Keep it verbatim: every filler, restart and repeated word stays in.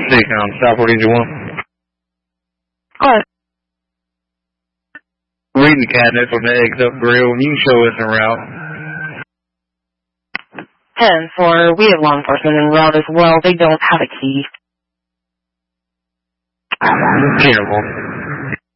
Seacom, stop, what did you want? What? Reading cabinets with the eggs up grill, and you can show us en route. ten four, we have law enforcement en route as well. They don't have a key. Careful.